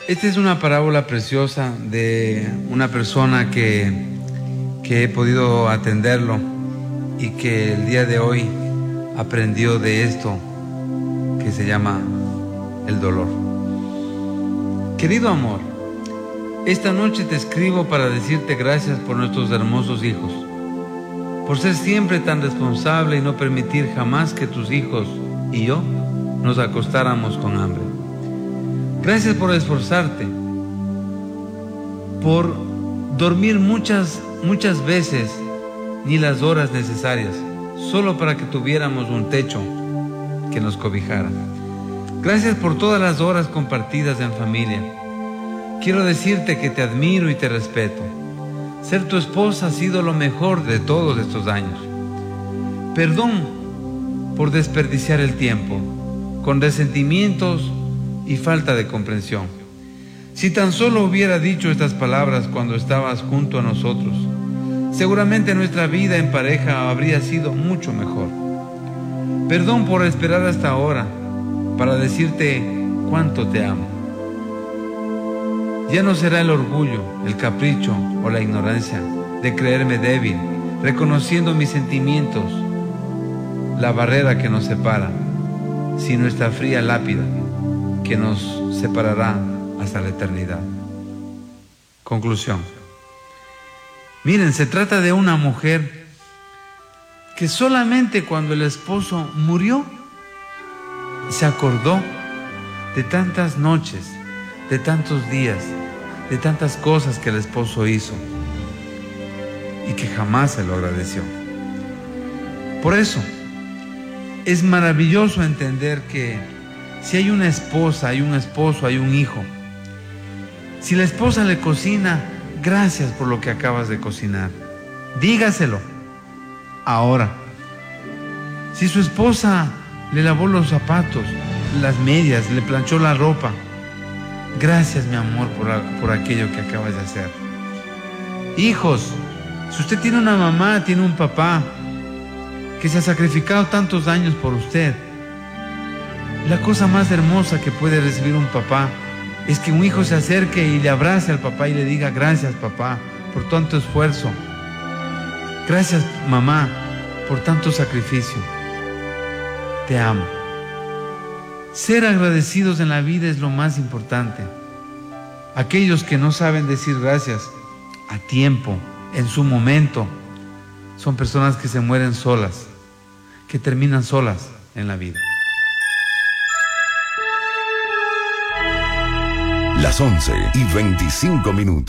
Esta es una parábola preciosa de una persona que he podido atenderlo y que el día de hoy aprendió de esto que se llama el dolor. Querido amor, esta noche te escribo para decirte gracias por nuestros hermosos hijos, por ser siempre tan responsable y no permitir jamás que tus hijos y yo nos acostáramos con hambre. Gracias por esforzarte, por dormir muchas veces, ni las horas necesarias, solo para que tuviéramos un techo que nos cobijara. Gracias por todas las horas compartidas en familia. Quiero decirte que te admiro y te respeto. Ser tu esposa ha sido lo mejor de todos estos años. Perdón por desperdiciar el tiempo con resentimientos y falta de comprensión. Si tan solo hubiera dicho estas palabras cuando estabas junto a nosotros, seguramente nuestra vida en pareja habría sido mucho mejor. Perdón por esperar hasta ahora para decirte cuánto te amo. Ya no será el orgullo, el capricho o la ignorancia de creerme débil, reconociendo mis sentimientos, la barrera que nos separa, sino esta fría lápida que nos separará hasta la eternidad. Conclusión. Miren, se trata de una mujer que solamente cuando el esposo murió se acordó de tantas noches, de tantos días, de tantas cosas que el esposo hizo y que jamás se lo agradeció. Por eso es maravilloso entender que si hay una esposa, hay un esposo, hay un hijo. Si la esposa le cocina, gracias por lo que acabas de cocinar. Dígaselo ahora. Si su esposa le lavó los zapatos, las medias, le planchó la ropa, gracias, mi amor, por aquello que acabas de hacer. Hijos, si usted tiene una mamá, tiene un papá que se ha sacrificado tantos años por usted, la cosa más hermosa que puede recibir un papá es que un hijo se acerque y le abrace al papá y le diga: gracias, papá, por tanto esfuerzo. Gracias, mamá, por tanto sacrificio. Te amo. Ser agradecidos en la vida es lo más importante. Aquellos que no saben decir gracias a tiempo, en su momento, son personas que se mueren solas, que terminan solas en la vida. Las 11:25.